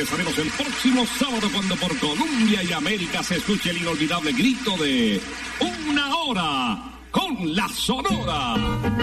regresaremos el próximo sábado cuando por Colombia y América se escuche el inolvidable grito de Una Hora con la Sonora.